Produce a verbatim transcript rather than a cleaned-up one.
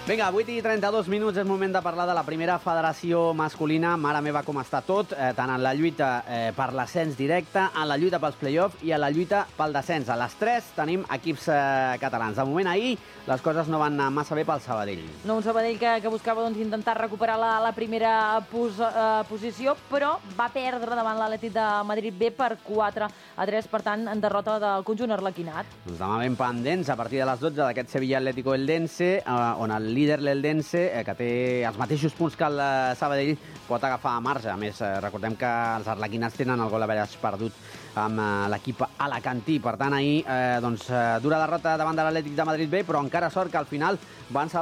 Vinga, vuit i trenta-dos minuts, és moment de parlar de la primera federació masculina. Mare meva, com està tot, eh, tant en la lluita eh, per l'ascens directe, en la lluita pels play-offs i en la lluita pel descens. A les tres tenim equips eh, catalans. De moment, ahir, les coses no van anar massa bé pel Sabadell. No, un Sabadell que, que buscava doncs, intentar recuperar la, la primera pos, eh, posició, però va perdre davant l'Atlètic de Madrid B per quatre a tres, per tant, en derrota del conjunt arlequinat. Doncs demà ben pendents, a partir de les dotze, d'aquest Sevilla Atlético Eldense, eh, on el líder l'Eldense, eh, que té els mateixos punts que el eh, Sabadell, pot agafar marge. A més, eh, recordem que els arlequinats tenen el gol average perdut amb eh, l'equip alacantí. Per tant, ahir, eh, doncs, eh, dura derrota davant de l'Atlètic de Madrid B, però encara sort que al final van salvar